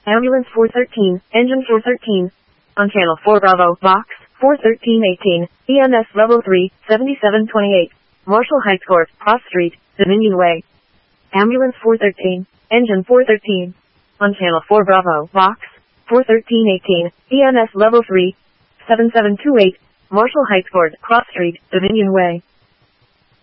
Ambulance 413, Engine 413. On Channel 4 Bravo, Box 41318, EMS Level 3, 7728. Marshall Heights Court, Cross Street, Dominion Way. Ambulance 413, Engine 413. On Channel 4 Bravo, Box 41318, EMS Level 3, 7728. Marshall Heights Court, Cross Street, Dominion Way.